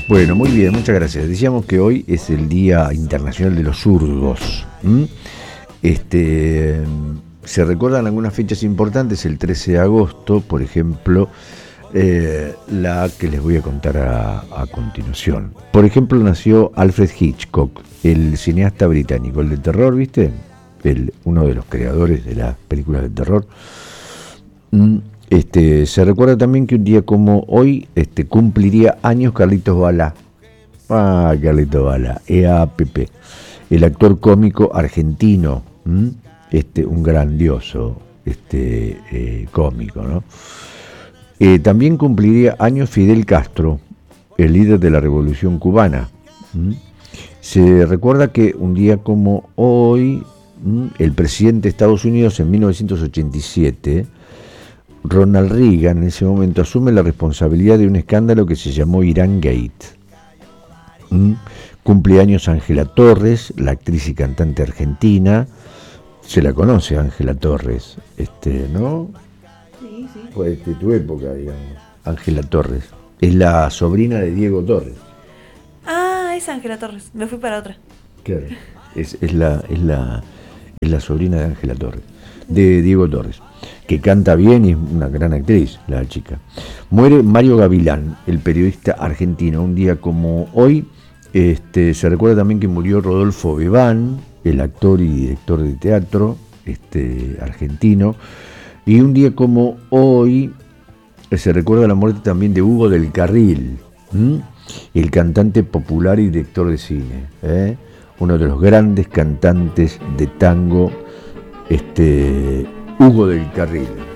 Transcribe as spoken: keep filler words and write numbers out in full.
Bueno, muy bien, muchas gracias. Decíamos que hoy es el Día Internacional de los Zurdos. ¿Mm? Este, se recuerdan algunas fechas importantes, el trece de agosto, por ejemplo, eh, la que les voy a contar a, a continuación. Por ejemplo, nació Alfred Hitchcock, el cineasta británico, el de terror, ¿viste? El, uno de los creadores de las películas de terror. Mm. Este, se recuerda también que un día como hoy este, cumpliría años Carlitos Balá. Ah, Carlitos Balá, E A P P, el actor cómico argentino, ¿m? este, un grandioso este, eh, cómico, ¿no? Eh, también cumpliría años Fidel Castro, el líder de la Revolución Cubana. ¿M? Se recuerda que un día como hoy, ¿m? el presidente de Estados Unidos en mil novecientos ochenta y siete, Ronald Reagan, en ese momento asume la responsabilidad de un escándalo que se llamó Irán Gate. ¿Mm? Cumpleaños Ángela Torres, la actriz y cantante argentina. Se la conoce Ángela Torres, este, ¿no? Sí, sí. Pues de tu época, digamos. Ángela Torres. Es la sobrina de Diego Torres. Ah, es Ángela Torres. Me fui para otra. Claro. Es, es, la, es, la, es la sobrina de Ángela Torres, de Diego Torres, que canta bien y es una gran actriz, la chica. Muere Mario Gavilán, el periodista argentino. Un día como hoy, este, se recuerda también que murió Rodolfo Bebán, el actor y director de teatro este, argentino. Y un día como hoy, se recuerda la muerte también de Hugo del Carril, ¿m? el cantante popular y director de cine, ¿eh? uno de los grandes cantantes de tango, este, Hugo del Carril.